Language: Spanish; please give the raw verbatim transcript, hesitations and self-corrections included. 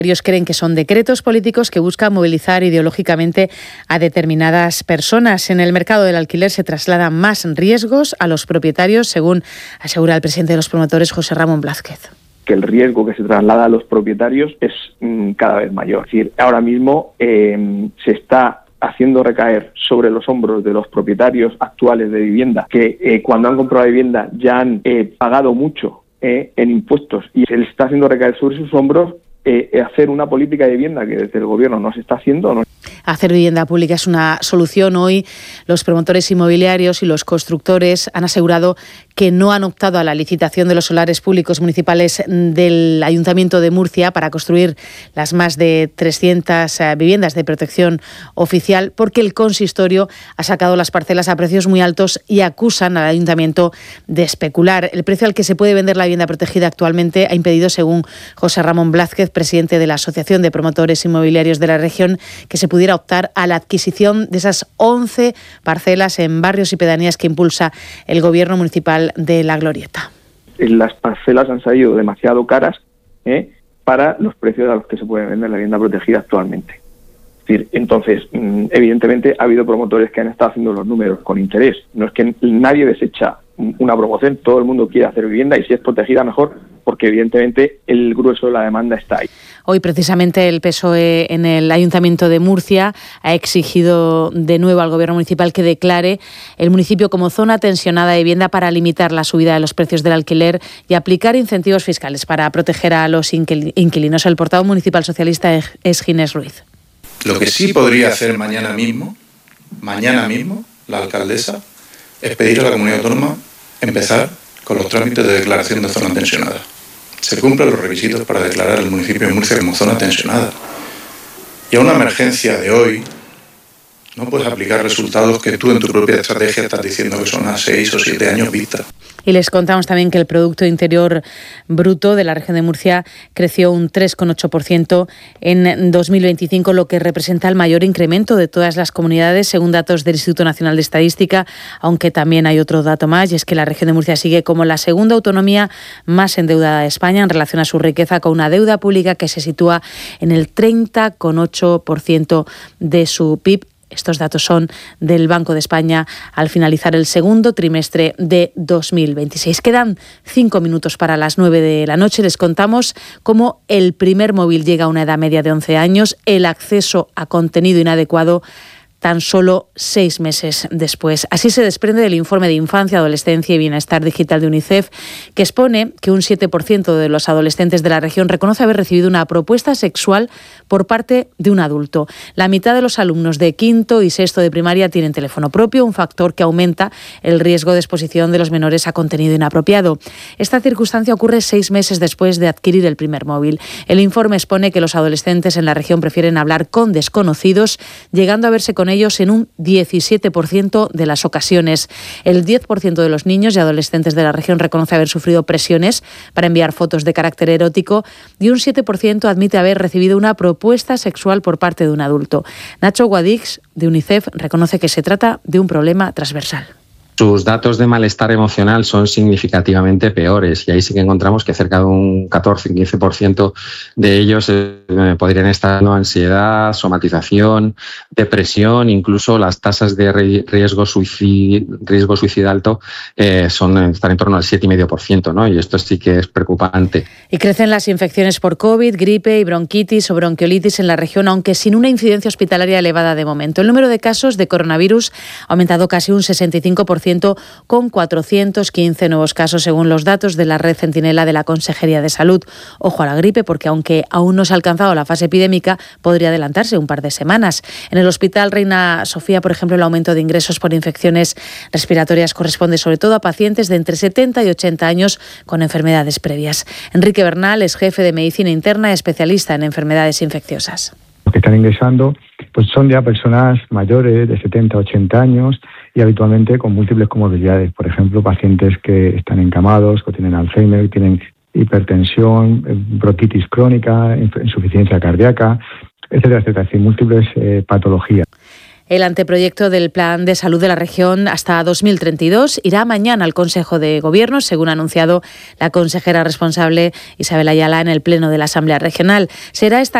Ellos creen que son decretos políticos que buscan movilizar ideológicamente a determinadas personas. En el mercado del alquiler se trasladan más riesgos a los propietarios, según asegura el presidente de los promotores, José Ramón Blázquez. Que el riesgo que se traslada a los propietarios es mmm, cada vez mayor. Es decir, ahora mismo eh, se está haciendo recaer sobre los hombros de los propietarios actuales de vivienda, que eh, cuando han comprado vivienda ya han eh, pagado mucho eh, en impuestos, y se les está haciendo recaer sobre sus hombros Eh, hacer una política de vivienda que desde el Gobierno no se está haciendo. ¿no? Hacer vivienda pública es una solución. Hoy los promotores inmobiliarios y los constructores han asegurado que no han optado a la licitación de los solares públicos municipales del Ayuntamiento de Murcia para construir las más de trescientas viviendas de protección oficial, porque el consistorio ha sacado las parcelas a precios muy altos y acusan al Ayuntamiento de especular. El precio al que se puede vender la vivienda protegida actualmente ha impedido, según José Ramón Blázquez, presidente de la Asociación de Promotores Inmobiliarios de la región, que se pudiera optar a la adquisición de esas once parcelas en barrios y pedanías que impulsa el Gobierno municipal de La Glorieta. Las parcelas han salido demasiado caras ¿eh? para los precios a los que se puede vender la vivienda protegida actualmente. Es decir, entonces, evidentemente ha habido promotores que han estado haciendo los números con interés. No es que nadie desecha una promoción, todo el mundo quiere hacer vivienda y si es protegida mejor, porque evidentemente el grueso de la demanda está ahí. Hoy precisamente el P S O E en el Ayuntamiento de Murcia ha exigido de nuevo al Gobierno municipal que declare el municipio como zona tensionada de vivienda para limitar la subida de los precios del alquiler y aplicar incentivos fiscales para proteger a los inquilinos. El portavoz municipal socialista es Ginés Ruiz. Lo que sí podría hacer mañana mismo, mañana mismo, la alcaldesa, es pedir a la comunidad autónoma empezar con los trámites de declaración de zona tensionada. Se cumplen los requisitos para declarar el municipio de Murcia como zona tensionada. Y a una emergencia de hoy no puedes aplicar resultados que tú en tu propia estrategia estás diciendo que son a seis o siete años vista. Y les contamos también que el Producto Interior Bruto de la región de Murcia creció un tres coma ocho por ciento en dos mil veinticinco, lo que representa el mayor incremento de todas las comunidades, según datos del Instituto Nacional de Estadística, aunque también hay otro dato más, y es que la región de Murcia sigue como la segunda autonomía más endeudada de España en relación a su riqueza, con una deuda pública que se sitúa en el treinta coma ocho por ciento de su P I B. Estos datos son del Banco de España al finalizar el segundo trimestre de dos mil veintiséis. Quedan cinco minutos para las nueve de la noche. Les contamos cómo el primer móvil llega a una edad media de once años, el acceso a contenido inadecuado tan solo seis meses después. Así se desprende del informe de Infancia, Adolescencia y Bienestar Digital de UNICEF, que expone que un siete por ciento de los adolescentes de la región reconoce haber recibido una propuesta sexual por parte de un adulto. La mitad de los alumnos de quinto y sexto de primaria tienen teléfono propio, un factor que aumenta el riesgo de exposición de los menores a contenido inapropiado. Esta circunstancia ocurre seis meses después de adquirir el primer móvil. El informe expone que los adolescentes en la región prefieren hablar con desconocidos, llegando a verse con ellos en un diecisiete por ciento de las ocasiones. El diez por ciento de los niños y adolescentes de la región reconoce haber sufrido presiones para enviar fotos de carácter erótico y un siete por ciento admite haber recibido una propuesta sexual por parte de un adulto. Nacho Guadix, de UNICEF, reconoce que se trata de un problema transversal. Sus datos de malestar emocional son significativamente peores y ahí sí que encontramos que cerca de un catorce a quince por ciento de ellos eh, podrían estar en ansiedad, somatización, depresión, incluso las tasas de riesgo suicid, riesgo suicida alto eh, son, están en torno al siete coma cinco por ciento, ¿no? Y esto sí que es preocupante. Y crecen las infecciones por COVID, gripe y bronquitis o bronquiolitis en la región, aunque sin una incidencia hospitalaria elevada de momento. El número de casos de coronavirus ha aumentado casi un sesenta y cinco por ciento, con cuatrocientos quince nuevos casos, según los datos de la red Centinela de la Consejería de Salud. Ojo a la gripe, porque aunque aún no se ha alcanzado la fase epidémica, podría adelantarse un par de semanas. En el Hospital Reina Sofía, por ejemplo, el aumento de ingresos por infecciones respiratorias corresponde sobre todo a pacientes de entre setenta y ochenta años con enfermedades previas. Enrique Bernal es jefe de Medicina Interna y especialista en enfermedades infecciosas. Los que están ingresando pues son ya personas mayores de setenta a ochenta años y habitualmente con múltiples comorbilidades. Por ejemplo, pacientes que están encamados, que tienen Alzheimer, que tienen hipertensión, bronquitis crónica, insuficiencia cardíaca, etcétera, etcétera. Es decir, múltiples eh, patologías. El anteproyecto del Plan de Salud de la región hasta dos mil treinta y dos irá mañana al Consejo de Gobierno, según ha anunciado la consejera responsable Isabel Ayala en el Pleno de la Asamblea Regional. Será esta